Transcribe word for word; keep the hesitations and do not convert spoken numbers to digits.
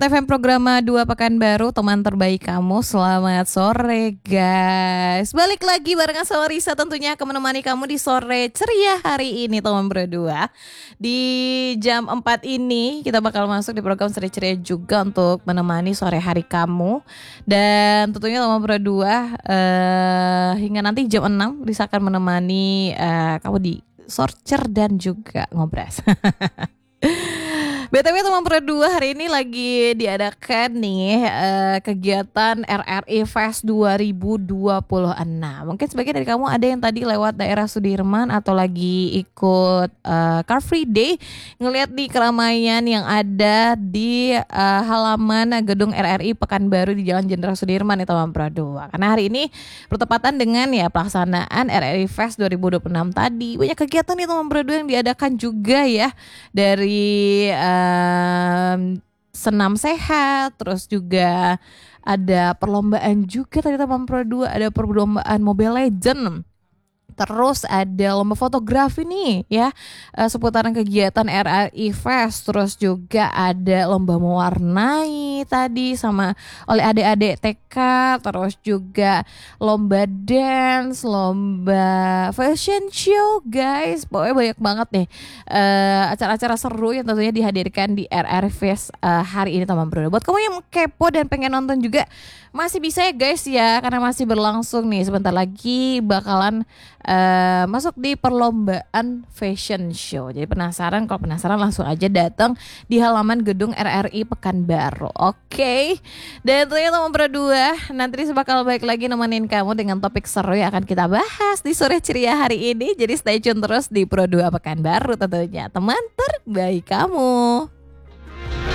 T V M Programa dua Pekanbaru, teman terbaik kamu. Selamat sore guys. Balik lagi barengan sama Risa tentunya akan menemani kamu di sore ceria hari ini teman berdua. Di jam empat ini kita bakal masuk di program Sore Ceria juga untuk menemani sore hari kamu. Dan tentunya teman berdua uh, hingga nanti jam enam Risa akan menemani uh, kamu di Sorcer dan juga Ngobras. B T W teman berdua, hari ini lagi diadakan nih uh, kegiatan R R I Fest dua ribu dua puluh enam. Mungkin sebagian dari kamu ada yang tadi lewat daerah Sudirman atau lagi ikut uh, Car Free Day, ngelihat di keramaian yang ada di uh, halaman gedung R R I Pekanbaru di Jalan Jenderal Sudirman nih teman berdua. Karena hari ini bertepatan dengan ya pelaksanaan R R I Fest dua ribu dua puluh enam tadi. Banyak kegiatan nih teman berdua yang diadakan juga ya, dari uh, Um, senam sehat, terus juga ada perlombaan juga tadi teman pro dua, ada perlombaan Mobile Legend. Terus ada lomba fotografi nih ya, uh, seputaran kegiatan R R I Fest. Terus juga ada lomba mewarnai tadi sama oleh adik-adik T K. Terus juga lomba dance, lomba fashion show guys. Pokoknya banyak banget nih uh, acara-acara seru yang tentunya dihadirkan di R R I Fest uh, hari ini teman bro. Buat kamu yang kepo dan pengen nonton juga masih bisa ya guys ya, karena masih berlangsung nih, sebentar lagi bakalan uh, masuk di perlombaan fashion show. Jadi penasaran? Kalau penasaran langsung aja datang di halaman gedung R R I Pekanbaru. Oke, okay. Dan tentunya teman berdua, nanti bakal balik lagi nemenin kamu dengan topik seru yang akan kita bahas di sore ceria hari ini. Jadi stay tune terus di Pro dua Pekanbaru tentunya, teman terbaik kamu.